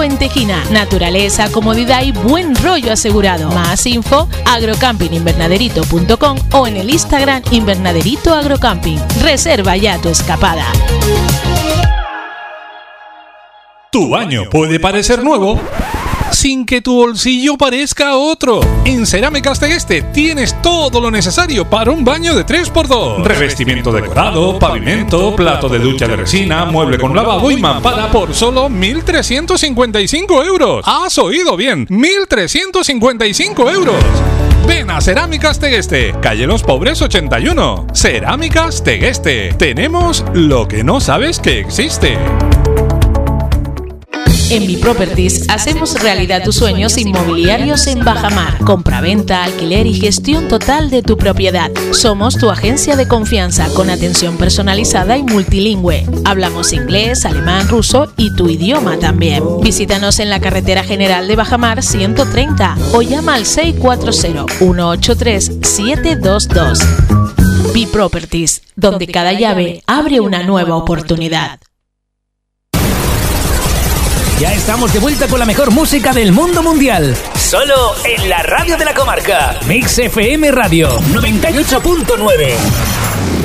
en Tejina. Naturaleza, comodidad y buen rollo asegurado. Más info, agrocampinginvernaderito.com o en el Instagram Invernaderito Agrocamping. Reserva ya tu escapada. Tu baño puede parecer nuevo sin que tu bolsillo parezca otro. En Cerámicas Tegueste tienes todo lo necesario para un baño de 3x2. Revestimiento decorado, pavimento, plato de ducha de resina, mueble con lavabo y mampara por solo 1.355 euros. ¿Has oído bien? 1.355 euros. Ven a Cerámicas Tegueste, calle Los Pobres 81. Cerámicas Tegueste. Tenemos lo que no sabes que existe. En Biproperties hacemos realidad tus sueños inmobiliarios en Bajamar. Compra-venta, alquiler y gestión total de tu propiedad. Somos tu agencia de confianza con atención personalizada y multilingüe. Hablamos inglés, alemán, ruso y tu idioma también. Visítanos en la carretera general de Bajamar 130 o llama al 640-183-722. Biproperties, donde cada llave abre una nueva oportunidad. Ya estamos de vuelta con la mejor música del mundo mundial. Solo en la radio de la comarca. Mix FM Radio 98.9.